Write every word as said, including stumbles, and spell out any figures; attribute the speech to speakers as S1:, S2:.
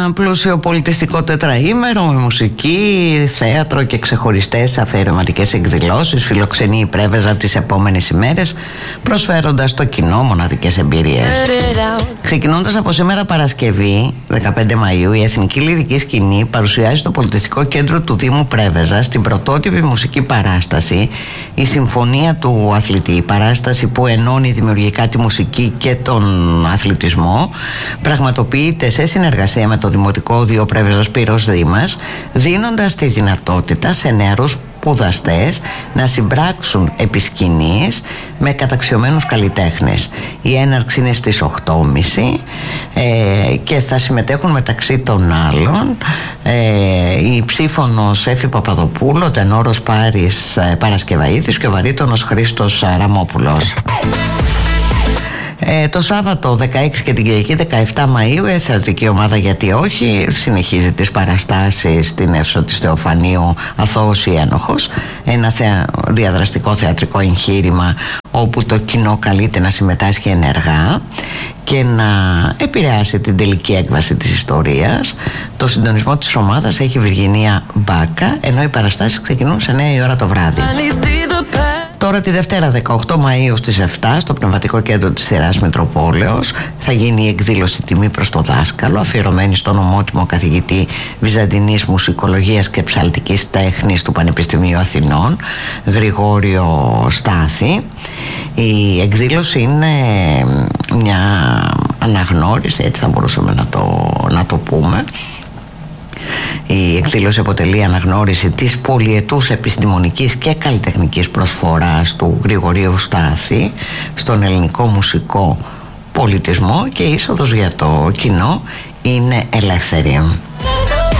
S1: πλούσιο πολιτιστικό τετραήμερο με μουσική, θέατρο και ξεχωριστές αφιερωματικές εκδηλώσεις φιλοξενεί η Πρέβεζα τις επόμενες ημέρες, προσφέροντας στο κοινό μοναδικές εμπειρίες. Ξεκινώντας από σήμερα Παρασκευή δεκαπέντε Μαΐου, η Εθνική Λυρική Σκηνή παρουσιάζει στο Πολιτιστικό Κέντρο του Δήμου Πρέβεζα στην πρωτότυπη μουσική παράσταση η Συμφωνία του Αθλητή, η παράσταση που ενώνει δημιουργικά τη μουσική και τον αθλητισμό. Πραγματοποιείται σε συνεργασία με το Δημοτικό Οδείο Πρέβεζας Πύρος Δήμας, δίνοντας τη δυνατότητα σε νεαρούς σπουδαστές να συμπράξουν επί σκηνής με καταξιωμένους καλλιτέχνες. Η έναρξη είναι στις οκτώ και μισή ε, και θα συμμετέχουν μεταξύ των άλλων ε, η ψήφωνος Έφη Παπαδοπούλου, ο τενόρος Πάρης ε, Παρασκευαίδης και ο βαρύτονος Χρήστος Ραμόπουλος. Ε, το Σάββατο δεκαέξι και την Κυριακή δεκαεπτά Μαΐου η θεατρική ομάδα «Γιατί όχι» συνεχίζει τις παραστάσεις στην αίθουσα της Θεοφανίου Αθώος ή Ένοχος, ένα θεα... διαδραστικό θεατρικό εγχείρημα όπου το κοινό καλείται να συμμετάσχει ενεργά και να επηρεάσει την τελική έκβαση της ιστορίας. Το συντονισμό της ομάδας έχει η Βυργινία Μπάκα, ενώ οι παραστάσεις ξεκινούν σε εννιά η ώρα το βράδυ. Τώρα τη Δευτέρα δεκαοκτώ Μαΐου στις επτά στο Πνευματικό Κέντρο της Ιεράς Μητροπόλεως θα γίνει η εκδήλωση «Τιμή προς το δάσκαλο», αφιερωμένη στον ομότιμο καθηγητή Βυζαντινής Μουσικολογίας και Ψαλτικής Τέχνης του Πανεπιστημίου Αθηνών, Γρηγόριο Στάθη. Η εκδήλωση είναι μια αναγνώριση, έτσι θα μπορούσαμε να το, να το πούμε. Η εκδήλωση αποτελεί αναγνώριση της πολυετούς επιστημονικής και καλλιτεχνικής προσφοράς του Γρηγορίου Στάθη στον ελληνικό μουσικό πολιτισμό και η είσοδος για το κοινό είναι ελεύθερη.